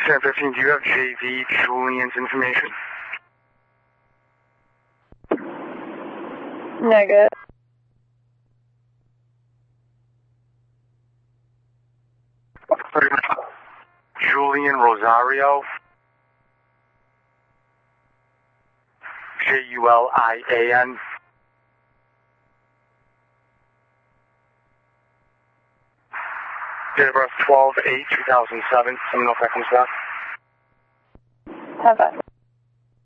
1015, do you have JV Julian's information? Negative. Julian Rosario. Julian. Date of birth 12/8/2007. Let me know if that comes back. Have I?